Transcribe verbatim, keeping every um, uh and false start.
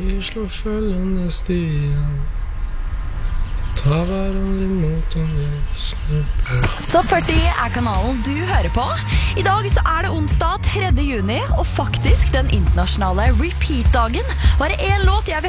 Vi slår følgende stier, tar hverandre imot om vi snubber. Topp førti er kanalen du hører på. I dag så er det onsdag tredje juni, og faktisk den internasjonale repeat-dagen. Bare en låt jeg vil